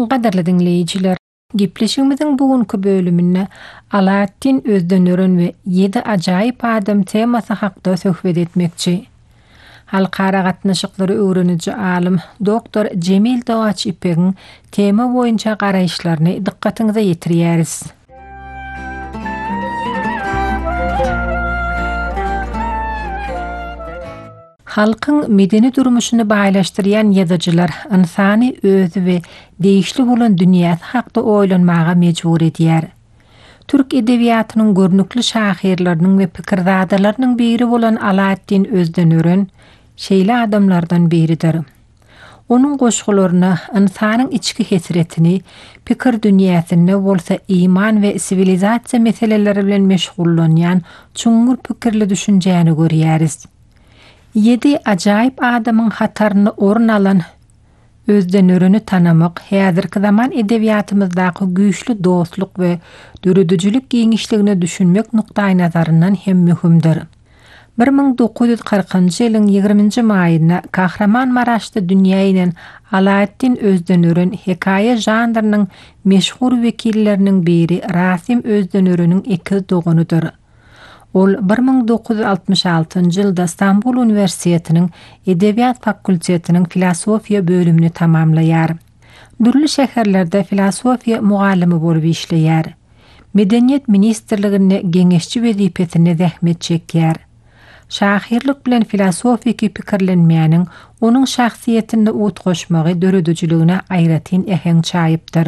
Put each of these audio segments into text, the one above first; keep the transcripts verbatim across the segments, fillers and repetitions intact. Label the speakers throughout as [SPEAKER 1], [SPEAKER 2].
[SPEAKER 1] Qadarly dinleyijiler, gepleşigimiziň bugünkü bölüminde Alaeddin Özdönören we ýedi ajaýyp adam temasy hakda söhbet etmekçi. Halkara gatnaşyklary öwreniji alim doktor Cemil Dawaç İpek'iň tema boýunça garaýşlaryny dikkatiňize ýetirýäris. Halkyň medeni durmuşyny baýlaşdyrýan ýazyjylar insany özü we değişli bolan dünýäsi hakda oýlanmaga mejbur edýär. Türk edebiýatynyň görnükli şahirleriniň we pikirdadalarynyň biri bolan Alaeddin Özdönören şeýle adamlardan biridir. Onuň goşgularyna insanyň içki hesretini, pikir dünýäsinde bolsa iman we sivilizasiýa meseleleri bilen meşgullanýan çuňur pikirli düşünjäni görýäris. Ýedi ajaýyp adamyň hataryny orun alan Özdönöreni tanamak häzirki zaman edebiýatymyzdaky güýçli dostluk we dürüdüjülük giňişligini düşünmek nukdaý nazaryndan hem mühimdir. bir ming dokuz ýüz kırkynjy ýylyň ýygrüminji maýynda Kahramanmaraşda dünýä inen Alaeddin Özdönören hekaýe janrynyň meşhur wekilleriniň biri Rasim Özdönöreniň ekiz dogunydyr. Ol bir ming dokuz ýüz altymyş altynjy ýylda Istanbul Üniversitetiniň Edebiýat fakultetiniň filosofiýa bölümini tamamlaýar. Dürli şäherlerde filosofiýa mugallymy bolup işleýär. Medeniýet ministrligine geňeşçi wezipesine zähmet çekýär. Şahirlik bilen filosofiki pikirlenmeýäniň onuň şahsiýetinde ut goşmagy dörüdüjüligine aýratyn eheň çaýypdyr.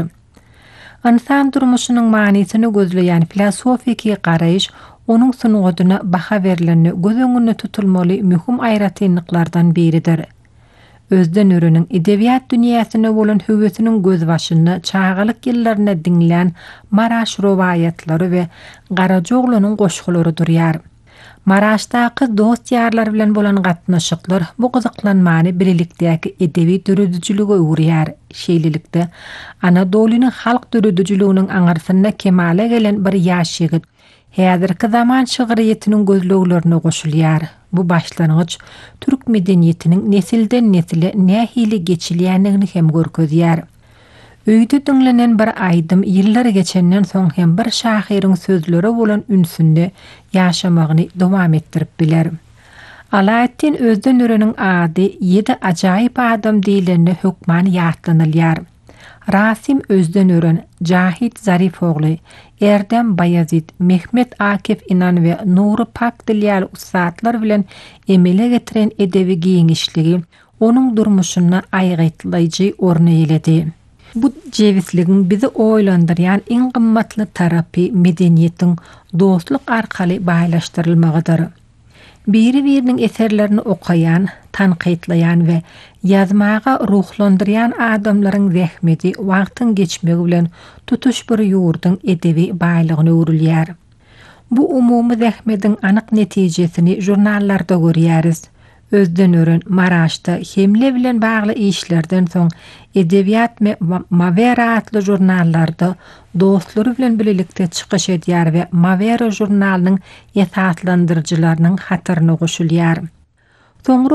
[SPEAKER 1] İnsan durmuşynyň manysyny gözleýän filosofiki garaýyş onuň sunugadyna baha berileni göz öňünde tutulmaly mühim aýratynlyklardan biridir. Özdönörenin edebiýat dünýäsine bolan höwetiniň gözbaşyny çağalyk ýyllaryna diňlän Maraş rowayatlary we Garajoglunyň goşgulary durýar. Maraşdaky dost ýarlar bilen bolan gatnaşyklar bu gyzyklanmany birlikdäki edebi dürüdüjülüge öwürýär. Şeýlelikde Anadolunyň halk dürüdüjüliginiň aňarsyna kemale gelen bir ýaş ýigit häzirki zaman şygyryetiniň gözleglerini goşulýar. Bu başlanyç türk medeniýetiniň nesilden nesile nähili geçilýänligini hem görkezýär. Öýde diňlenen bir aýdym ýyllar geçenden soň hem bir şahiriň sözleri bolan ünsünde ýaşamagyny dowam etdirip biler. Alaeddin Özdönöreniň ady ýedi ajaýyp adam diýilende hökman ýatlanylýar. Rasim Özdönören, Cahit Zarifogly, Erdem Bayazid, Mehmet Akif İnan we Nuri Pakdilýal ustadlar bilen emele getiren edebi giňişligi onuň durmuşyna aýgytlaýjy orny ýeledi. Bu jewisligiň bizi oýlandyrýan iň gymmatly tarapy medeniýetiň dostluk arkaly baýlaşdyrylmagydyr. Biri-biriniň eserlerini okayan, tanqidlayan we ýazmaga ruhlandyrýan adamlaryň zähmeti wagtyň geçmegi bilen tutuş bir ýurdyň edebi baýlygyny öwrülýär. Bu umumy zähmetiň anyk netijesini jurnallarda görýäris. Özdönören Maraşda hemle bilen bagly işlerden soň Edebiýat me Mavera adly jurnallarda dostlary bilen birlikde çykyş edýär we Mavera jurnalynyň esaslandyrjylarynyň hatyryna goşulýar. Soňra